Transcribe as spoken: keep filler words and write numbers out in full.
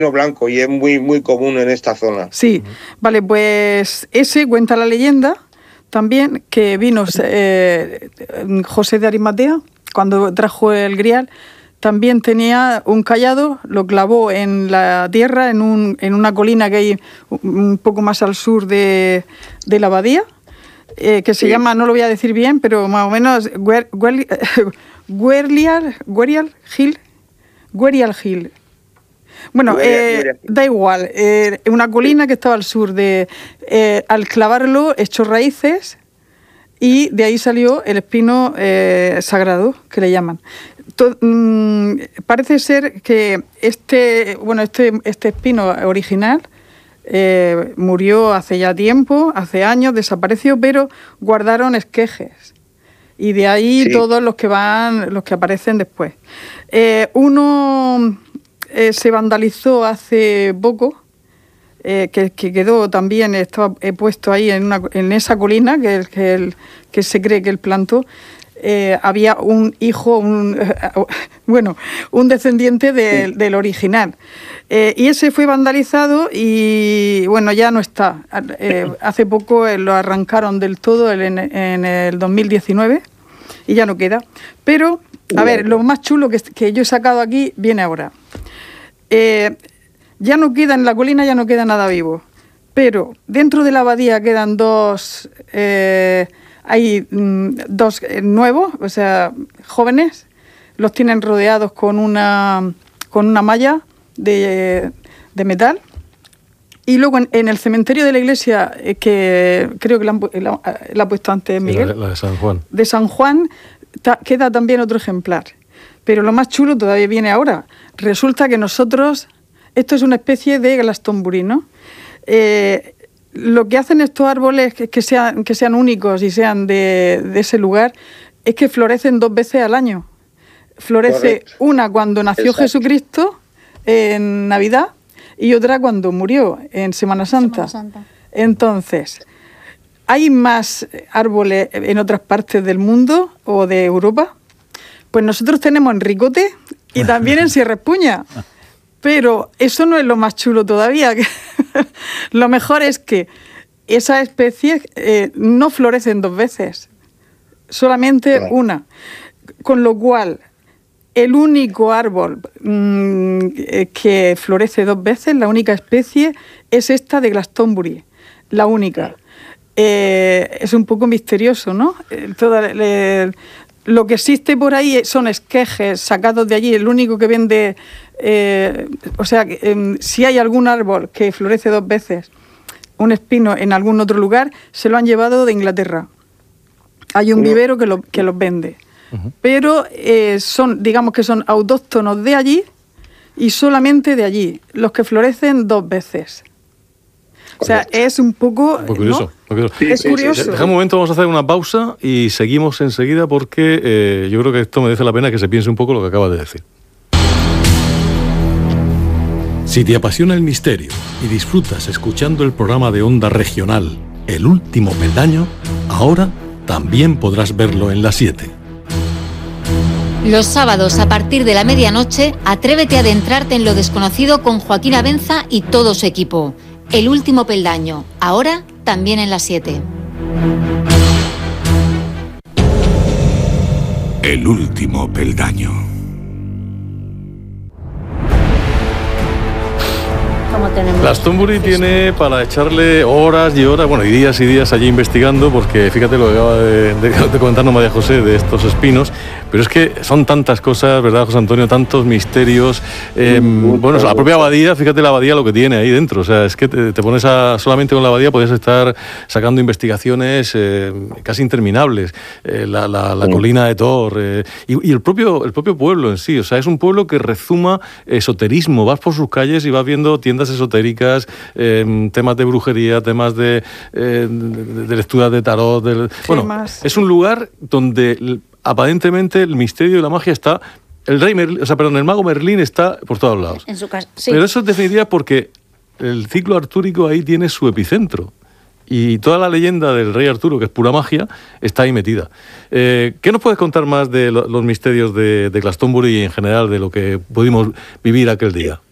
blanco y es muy, muy común en esta zona. Sí, vale, pues ese cuenta la leyenda también que vino eh, José de Arimatea cuando trajo el grial. También tenía un cayado, lo clavó en la tierra, en, un, en una colina que hay un poco más al sur de, de la abadía, eh, que se sí. llama, no lo voy a decir bien, pero más o menos Gwerial Hill. Gwerial Hill. Bueno, eh, da igual, eh, una colina que estaba al sur de... Eh, al clavarlo, echó raíces y de ahí salió el espino eh, sagrado, que le llaman. Todo, mmm, parece ser que este, bueno, este, este espino original eh, murió hace ya tiempo, hace años, desapareció, pero guardaron esquejes. Y de ahí sí. todos los que van, los que aparecen después. Eh, uno eh, se vandalizó hace poco, eh, que, que quedó también, estaba eh, puesto ahí en, una, en esa colina que, que, el, que se cree que él plantó. Eh, había un hijo, un, eh, bueno, un descendiente de, sí. del original. Eh, y ese fue vandalizado y, bueno, ya no está. Eh, hace poco eh, lo arrancaron del todo en, en el dos mil diecinueve y ya no queda. Pero, a ver, lo más chulo que, que yo he sacado aquí viene ahora. Eh, ya no queda, en la colina ya no queda nada vivo. Pero dentro de la abadía quedan dos... Eh, Hay mm, dos eh, nuevos, o sea, jóvenes, los tienen rodeados con una, con una malla de, de metal. Y luego en, en el cementerio de la iglesia, eh, que creo que la, la, la ha puesto antes Miguel, sí, la, la de San Juan, de San Juan ta, queda también otro ejemplar. Pero lo más chulo todavía viene ahora. Resulta que nosotros, esto es una especie de Glastonbury, ¿no? Eh, Lo que hacen estos árboles que, que, sean, que sean únicos y sean de, de ese lugar es que florecen dos veces al año. Florece Correcto. Una cuando nació Exacto. Jesucristo en Navidad y otra cuando murió en Semana Santa. Semana Santa. Entonces, ¿hay más árboles en otras partes del mundo o de Europa? Pues nosotros tenemos en Ricote y también en Sierra Espuña. Pero eso no es lo más chulo todavía. Lo mejor es que esas especies eh, no florecen dos veces, solamente claro. una. Con lo cual, el único árbol mmm, que florece dos veces, la única especie, es esta de Glastonbury, la única. Eh, es un poco misterioso, ¿no? Eh, toda, eh, lo que existe por ahí son esquejes sacados de allí, el único que vende... Eh, o sea, eh, si hay algún árbol que florece dos veces, un espino en algún otro lugar, se lo han llevado de Inglaterra. Hay un vivero que, lo, que los vende. Uh-huh. Pero eh, son, digamos que son autóctonos de allí y solamente de allí, los que florecen dos veces. O sea, es un poco... Muy curioso. ¿no? Muy curioso. Sí, es sí, curioso. Sí, Deja un momento, vamos a hacer una pausa y seguimos enseguida porque eh, yo creo que esto merece la pena que se piense un poco lo que acabas de decir. Si te apasiona el misterio y disfrutas escuchando el programa de Onda Regional El Último Peldaño, ahora también podrás verlo en La siete. Los sábados a partir de la medianoche, atrévete a adentrarte en lo desconocido con Joaquín Abenza y todo su equipo. El Último Peldaño, ahora también en La siete. El Último Peldaño. Glastonbury tiene para echarle horas y horas, bueno, y días y días allí investigando, porque fíjate lo que acaba de, de, de comentarnos María José de estos espinos, pero es que son tantas cosas, ¿verdad, José Antonio? Tantos misterios. Eh, bueno, la propia abadía, fíjate la abadía lo que tiene ahí dentro, o sea, es que te, te pones a, solamente con la abadía podías estar sacando investigaciones eh, casi interminables. Eh, la, la, la colina de Thor eh, y, y el propio el propio pueblo en sí, o sea, es un pueblo que rezuma esoterismo, vas por sus calles y vas viendo tiendas esotéricas, eh, temas de brujería, temas de, eh, de, de lectura de tarot. De, bueno, más? Es un lugar donde aparentemente el misterio y la magia está. El rey Merlín, o sea, perdón, el mago Merlín está por todos lados. En su casa, sí. Pero eso es definitiva porque el ciclo artúrico ahí tiene su epicentro. Y toda la leyenda del rey Arturo, que es pura magia, está ahí metida. Eh, ¿Qué nos puedes contar más de lo, los misterios de, de Glastonbury y en general de lo que pudimos vivir aquel día?